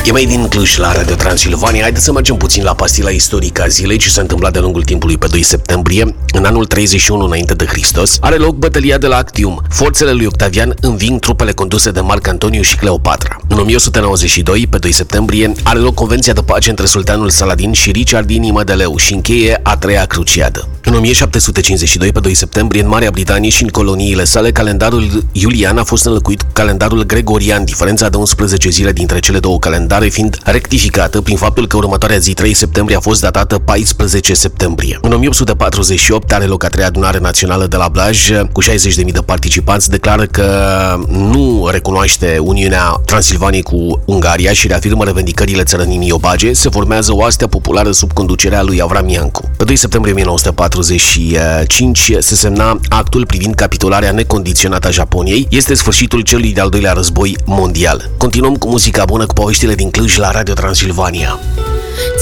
E mai din Cluj la Radio Transilvania. Haideți să mergem puțin la pastila istorică a zilei, ce s-a întâmplat de-a lungul timpului pe 2 septembrie. În anul 31 înainte de Hristos are loc bătălia de la Actium. Forțele lui Octavian înving trupele conduse de Marc Antoniu și Cleopatra. În 1192, pe 2 septembrie, are loc convenția de pace între sultanul Saladin și Richard Inimă de Leu și încheie a treia cruciadă. În 1752, pe 2 septembrie, în Marea Britanie și în coloniile sale, calendarul iulian a fost înlocuit cu calendarul gregorian, diferența de 11 zile dintre cele două calendare fiind rectificată prin faptul că următoarea zi, 3 septembrie, a fost datată 14 septembrie. În 1848 are loc a treia adunare națională de la Blaj, cu 60.000 de participanți, declară că nu recunoaște Uniunea Transilvaniei cu Ungaria și reafirmă revendicările țărănimii obage. Se formează o astea populară sub conducerea lui Avram Iancu. Pe 2 septembrie 1945 se semna actul privind capitularea necondiționată a Japoniei. Este sfârșitul celui de-al doilea război mondial. Continuăm cu muzica bună, cu poveștile din Cluj la Radio Transilvania.